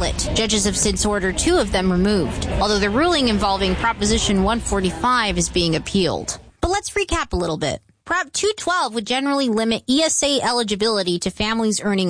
ballot. Judges have since ordered 2 of them removed, although the ruling involving Proposition 145 is being appealed. But let's recap a little bit. Prop 212 would generally limit ESA eligibility to families earning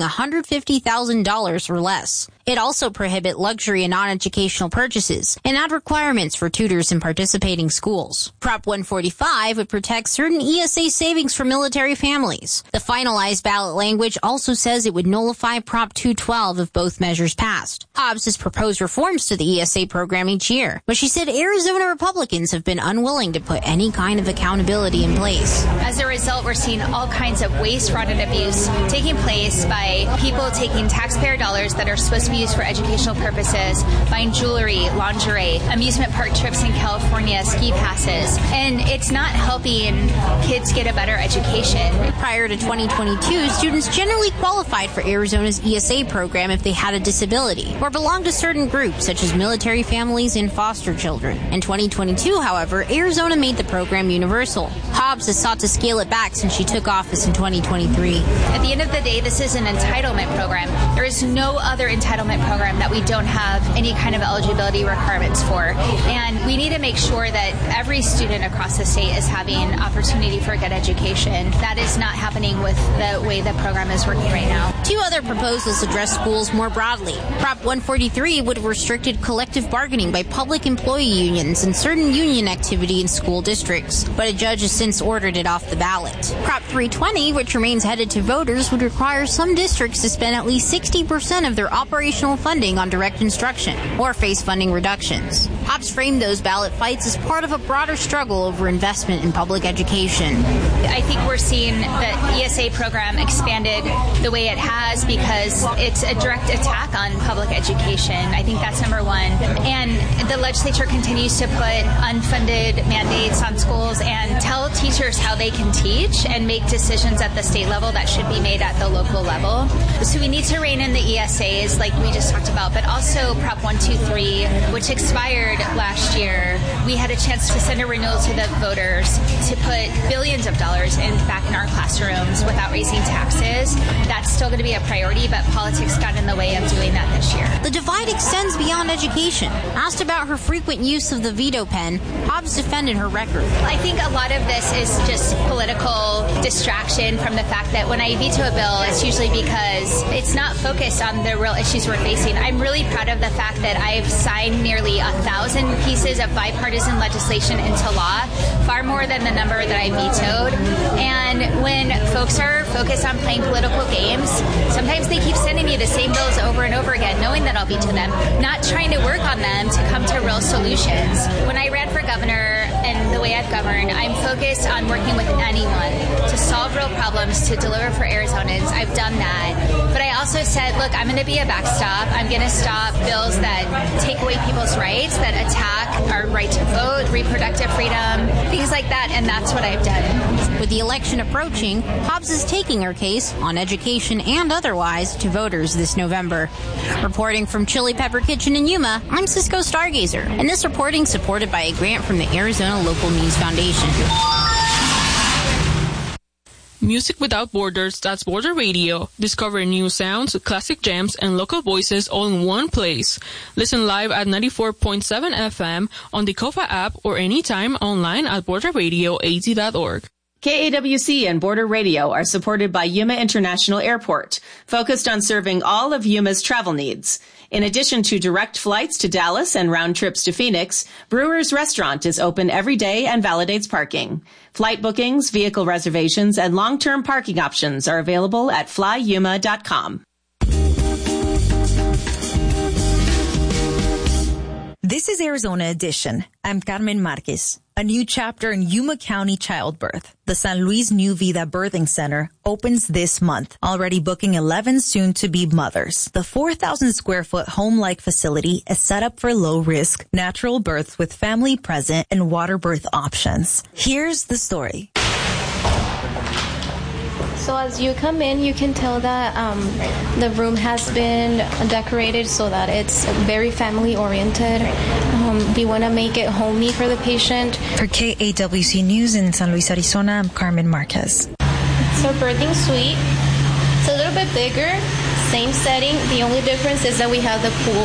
$150,000 or less. It also prohibits luxury and non-educational purchases and add requirements for tutors in participating schools. Prop 145 would protect certain ESA savings for military families. The finalized ballot language also says it would nullify Prop 212 if both measures passed. Hobbs has proposed reforms to the ESA program each year, but she said Arizona Republicans have been unwilling to put any kind of accountability in place. As a result, we're seeing all kinds of waste, fraud, and abuse taking place by people taking taxpayer dollars that are supposed to be used for educational purposes, buying jewelry, lingerie, amusement park trips in California, ski passes, and it's not helping kids get a better education. Prior to 2022, students generally qualified for Arizona's ESA program if they had a disability or belonged to certain groups such as military families and foster children. In 2022, however, Arizona made the program universal. Hobbs has sought to scale it back since she took office in 2023. At the end of the day, this is an entitlement program. There is no other entitlement program that we don't have any kind of eligibility requirements for. And we need to make sure that every student across the state is having opportunity for a good education. That is not happening with the way the program is working right now. 2 other proposals address schools more broadly. Prop 143 would have restricted collective bargaining by public employee unions and certain union activity in school districts, but a judge has since ordered it off the ballot. Prop 320, which remains headed to voters, would require some districts to spend at least 60% of their operational funding on direct instruction or face funding reductions. Hobbs framed those ballot fights as part of a broader struggle over investment in public education. I think we're seeing the ESA program expanded the way it has because it's a direct attack on public education. I think that's number one. And the legislature continues to put unfunded mandates on schools and tell teachers how they can teach and make decisions at the state level that should be made at the local level. So we need to rein in the ESAs like we just talked about, but also Prop 123, which expired last year. We had a chance to send a renewal to the voters to put billions of dollars back in our classrooms without raising taxes. That's still going to be a priority, but politics got in the way of doing that this year. The divide extends beyond education. Asked about her frequent use of the veto pen, Hobbs defended her record. I think a lot of this is just political distraction from the fact that when I veto a bill, it's usually because it's not focused on the real issues we're facing. I'm really proud of the fact that I've signed nearly 1,000 pieces of bipartisan legislation into law, far more than the number that I vetoed. And when folks are focused on playing political games, sometimes they keep sending me the same bills over and over again, knowing that I'll veto them, not trying to work on them to come to real solutions. When I ran for governor and the way I've governed, I'm focused on working with anyone to solve real problems, to deliver for Arizonans. I've done that. But I also said, look, I'm going to be a backstop. I'm going to stop bills that take away people's rights, that attack our right to vote, reproductive freedom, things like that, and that's what I've done. With the election approaching, Hobbs is taking her case, on education and otherwise, to voters this November. Reporting from Chili Pepper Kitchen in Yuma, I'm Cisco Stargazer, and this reporting supported by a grant from the Arizona Local News Foundation. Music without borders, that's Border Radio. Discover new sounds, classic jams, and local voices all in one place. Listen live at 94.7 FM on the KOFA app or anytime online at borderradioaz.org. KAWC and Border Radio are supported by Yuma International Airport, focused on serving all of Yuma's travel needs. In addition to direct flights to Dallas and round trips to Phoenix, Brewer's Restaurant is open every day and validates parking. Flight bookings, vehicle reservations, and long-term parking options are available at flyyuma.com. This is Arizona Edition. I'm Carmen Marquez. A new chapter in Yuma County childbirth. The San Luis New Vida Birthing Center opens this month, already booking 11 soon-to-be mothers. The 4,000-square-foot home-like facility is set up for low-risk, natural births with family present and water birth options. Here's the story. So as you come in, you can tell that the room has been decorated so that it's very family-oriented. We want to make it homey for the patient. For KAWC News in San Luis, Arizona, I'm Carmen Marquez. It's our birthing suite. It's a little bit bigger, same setting. The only difference is that we have the pool.